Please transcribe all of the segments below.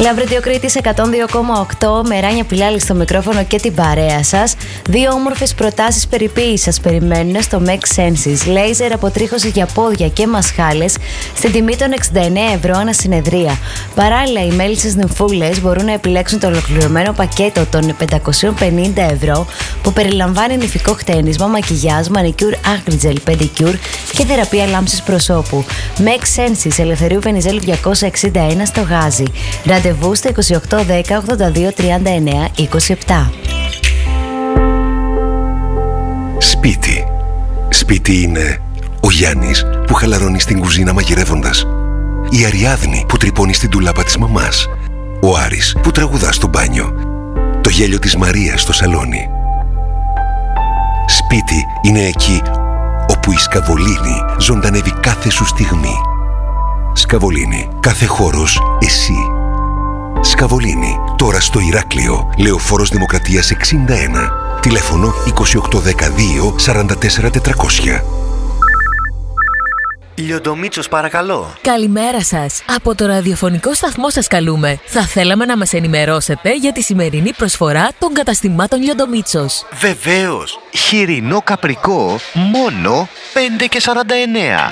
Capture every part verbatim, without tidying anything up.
Λαύριο Κρήτης εκατόν δύο κόμμα οκτώ, με Ράνια Πιλάλη στο μικρόφωνο και την παρέα σας. Δύο όμορφες προτάσεις περιποίησης σας περιμένουν στο Make Senses. Λέιζερ αποτρίχωση για πόδια και μασχάλες στην τιμή των εξήντα εννέα ευρώ ανά συνεδρία. Παράλληλα, οι μέλισσες νυμφούλες μπορούν να επιλέξουν το ολοκληρωμένο πακέτο των πεντακόσια πενήντα ευρώ που περιλαμβάνει νηφικό χτένισμα, μακιγιάζ, μανικιούρ, άγριτζελ, πεντικιούρ και θεραπεία λάμψης προσώπου. Make Senses, Ελευθερίου Βενιζέλου διακόσια εξήντα ένα στο Γάζι. Ραντεβού στο είκοσι οκτώ δέκα ογδόντα δύο τριάντα εννέα είκοσι επτά. Σπίτι. Σπίτι είναι ο Γιάννης που χαλαρώνει στην κουζίνα μαγειρεύοντας, η Αριάδνη που τρυπώνει στην τουλάπα της μαμάς, ο Άρης που τραγουδά στο μπάνιο, το γέλιο της Μαρίας στο σαλόνι. Σπίτι είναι εκεί όπου η Σκαβολίνη ζωντανεύει κάθε σου στιγμή. Σκαβολίνη, κάθε χώρος εσύ. Σκαβολίνη, τώρα στο Ηράκλειο, Λεωφόρος Δημοκρατίας εξήντα ένα. Τηλέφωνο είκοσι οκτώ δεκαδύο σαράντα τέσσερα τετρακόσια. Λιοντομίτσος, παρακαλώ. Καλημέρα σας. Από το ραδιοφωνικό σταθμό σας καλούμε. Θα θέλαμε να μας ενημερώσετε για τη σημερινή προσφορά των καταστημάτων Λιοντομίτσος. Βεβαίως. Χοιρινό καπρικό, μόνο πέντε και σαράντα εννέα.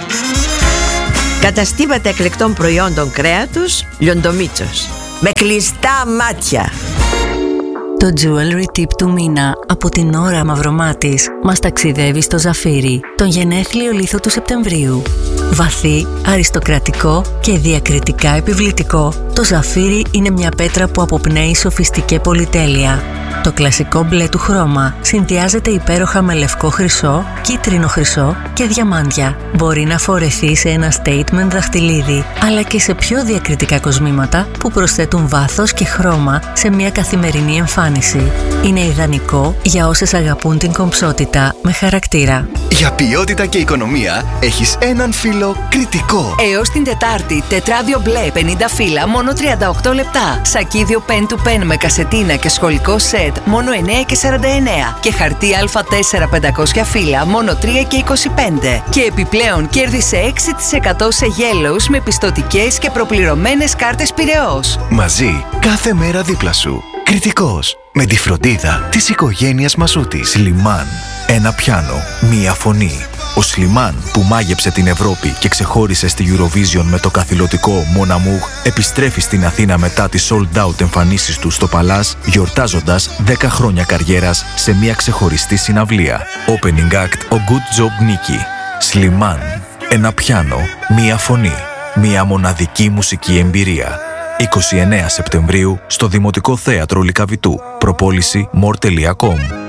Καταστήματα εκλεκτών προϊόντων κρέατος Λιοντομίτσος. Με κλειστά μάτια. Το jewelry tip του μήνα από την Ώρα Μαυρομάτης μας ταξιδεύει στο Ζαφύρι, τον γενέθλιο λίθο του Σεπτεμβρίου. Βαθύ, αριστοκρατικό και διακριτικά επιβλητικό, το Ζαφύρι είναι μια πέτρα που αποπνέει σοφιστική πολυτέλεια. Το κλασικό μπλε του χρώμα συνδυάζεται υπέροχα με λευκό χρυσό, κίτρινο χρυσό και διαμάντια. Μπορεί να φορεθεί σε ένα statement δαχτυλίδι, αλλά και σε πιο διακριτικά κοσμήματα που προσθέτουν βάθος και χρώμα σε μια καθημερινή εμφάνιση. Είναι ιδανικό για όσες αγαπούν την κομψότητα με χαρακτήρα. Για ποιότητα και οικονομία έχεις έναν φύλλο κριτικό. Έως την Τετάρτη, τετράδιο μπλε πενήντα φύλλα, μόνο τριάντα οκτώ λεπτά. Σακίδιο pen to pen με κασετίνα και σχολικό σετ, μόνο εννέα και σαράντα εννέα. Και χαρτί Α τέσσερα πεντακόσια φύλλα, μόνο τρία και είκοσι πέντε. Και επιπλέον κέρδισε έξι τοις εκατό σε γέλος με πιστωτικές και προπληρωμένες κάρτες Πειραιώς. Μαζί, κάθε μέρα δίπλα σου. Κριτικός. Με τη φροντίδα της οικογένειας Μασούτη. Σλιμάν. Ένα πιάνο. Μία φωνή. Ο Σλιμάν που μάγεψε την Ευρώπη και ξεχώρισε στη Eurovision με το καθηλωτικό Mon Amour επιστρέφει στην Αθήνα μετά τις sold out εμφανίσεις του στο Παλάς, γιορτάζοντας δέκα χρόνια καριέρας σε μια ξεχωριστή συναυλία. Opening act ο Good Job Νίκη. Σλιμάν. Ένα πιάνο. Μία φωνή. Μια μοναδική μουσική εμπειρία. είκοσι εννέα Σεπτεμβρίου στο Δημοτικό Θέατρο Λυκαβητού. Προπόληση more τελεία com.